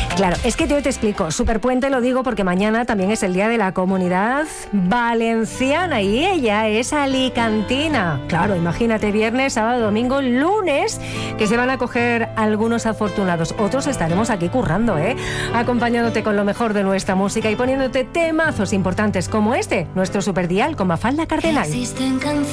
Claro, es que yo te explico. Superpuente lo digo porque mañana también es el Día de la Comunidad Valenciana y ella es alicantina. Claro, imagínate, viernes, sábado, domingo, lunes, que se van a coger algunos afortunados. Otros estaremos aquí currando, acompañándote con lo mejor de nuestra música y poniéndote temazos importantes como este, nuestro Superdial con Mafalda Cardenal.